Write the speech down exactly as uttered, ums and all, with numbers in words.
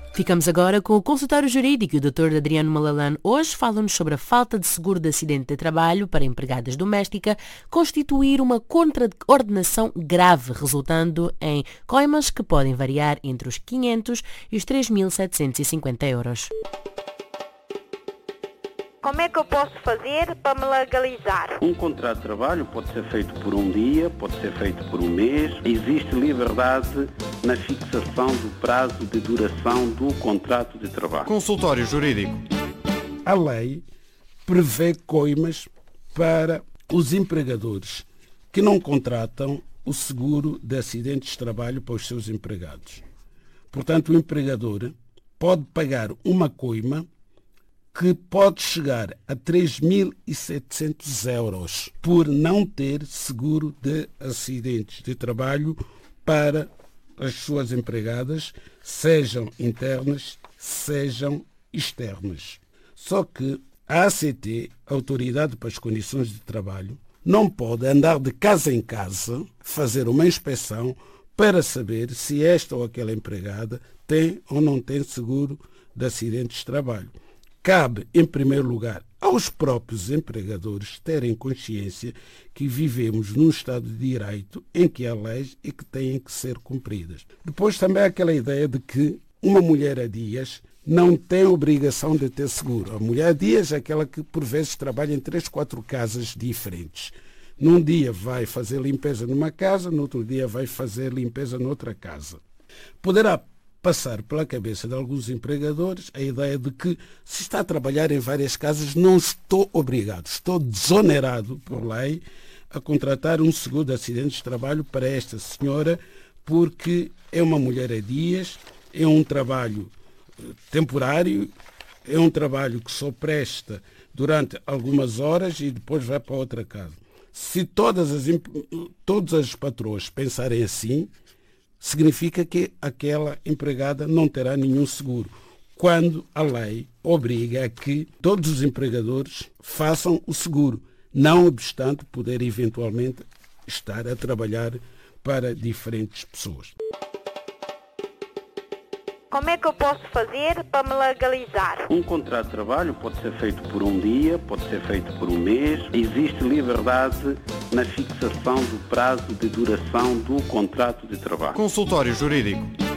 Ficamos agora com o consultório jurídico. O doutor Adriano Malalane hoje fala-nos sobre a falta de seguro de acidente de trabalho para empregadas domésticas constituir uma contraordenação grave, resultando em coimas que podem variar entre os quinhentos e os três mil setecentos e cinquenta euros. Como é que eu posso fazer para me legalizar? Um contrato de trabalho pode ser feito por um dia, pode ser feito por um mês. Existe liberdade na fixação do prazo de duração do contrato de trabalho. Consultório jurídico. A lei prevê coimas para os empregadores que não contratam o seguro de acidentes de trabalho para os seus empregados. Portanto, o empregador pode pagar uma coima que pode chegar a três mil e setecentos euros por não ter seguro de acidentes de trabalho para as suas empregadas, sejam internas, sejam externas. Só que a A C T, a Autoridade para as Condições de Trabalho, não pode andar de casa em casa, fazer uma inspeção para saber se esta ou aquela empregada tem ou não tem seguro de acidentes de trabalho. Cabe, em primeiro lugar, aos próprios empregadores terem consciência que vivemos num Estado de Direito em que há leis e que têm que ser cumpridas. Depois também há aquela ideia de que uma mulher a dias não tem obrigação de ter seguro. A mulher a dias é aquela que, por vezes, trabalha em três, quatro casas diferentes. Num dia vai fazer limpeza numa casa, no outro dia vai fazer limpeza noutra casa. Poderá passar pela cabeça de alguns empregadores a ideia de que, se está a trabalhar em várias casas, não estou obrigado, estou desonerado por lei a contratar um seguro de acidentes de trabalho para esta senhora, porque é uma mulher a dias, é um trabalho temporário, é um trabalho que só presta durante algumas horas e depois vai para outra casa. Se todas as, todas as patroas pensarem assim, significa que aquela empregada não terá nenhum seguro, quando a lei obriga a que todos os empregadores façam o seguro, não obstante poder eventualmente estar a trabalhar para diferentes pessoas. Como é que eu posso fazer para me legalizar? Um contrato de trabalho pode ser feito por um dia, pode ser feito por um mês. Existe liberdade na fixação do prazo de duração do contrato de trabalho. Consultório jurídico.